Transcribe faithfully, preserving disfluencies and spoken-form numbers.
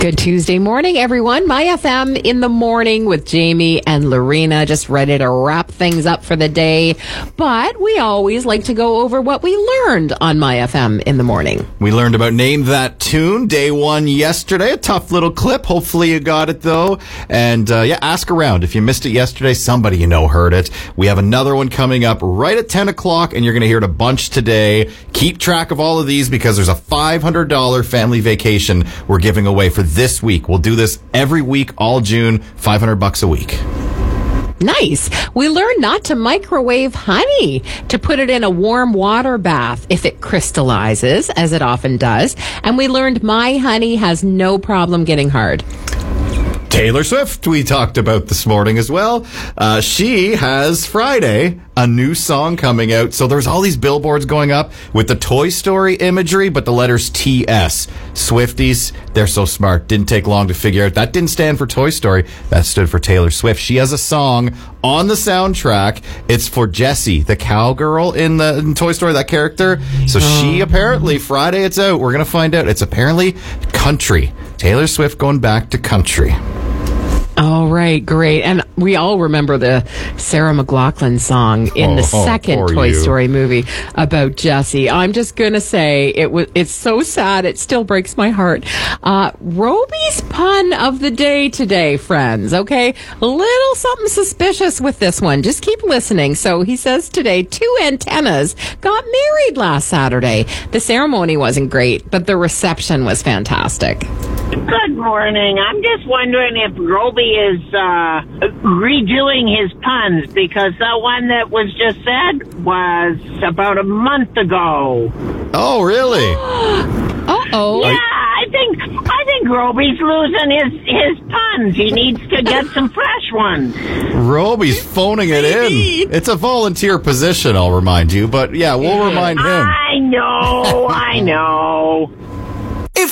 Good Tuesday morning, everyone. My F M in the morning with Jamie and Lorena, just ready to wrap things up for the day. But we always like to go over what we learned on My F M in the morning. We learned about Name That Tune, day one yesterday. A tough little clip. Hopefully you got it, though. And, uh, yeah, ask around. If you missed it yesterday, somebody you know heard it. We have another one coming up right at ten o'clock, and you're going to hear it a bunch today. Keep track of all of these because there's a five hundred dollars family vacation we're giving away for this week. We'll do this every week, all June, five hundred bucks a week. Nice. We learned not to microwave honey, to put it in a warm water bath if it crystallizes, as it often does. And we learned my honey has no problem getting hard. Taylor Swift we talked about this morning as well. Uh, she has Friday a new song coming out. So there's all these billboards going up with the Toy Story imagery, but the letters T S. Swifties, they're so smart. Didn't take long to figure out. That didn't stand for Toy Story. That stood for Taylor Swift. She has a song on the soundtrack. It's for Jessie, the cowgirl in the in Toy Story, that character. So she apparently, Friday it's out. We're going to find out. It's apparently country. Taylor Swift going back to country. All right, great. And we all remember the Sarah McLachlan song in the Oh, second poor Toy you. Story movie about Jessie. I'm just going to say it was. It's so sad. It still breaks my heart. Uh, Roby's pun of the day today, friends. Okay, a little something suspicious with this one. Just keep listening. So he says today, two antennas got married last Saturday. The ceremony wasn't great, but the reception was fantastic. Good morning. I'm just wondering if Roby is uh, redoing his puns, because the one that was just said was about a month ago. Oh, really? Uh-oh. Yeah, I think I think Roby's losing his, his puns. He needs to get some fresh ones. Roby's phoning it in. It's a volunteer position, I'll remind you. But, yeah, we'll remind him. I know, I know.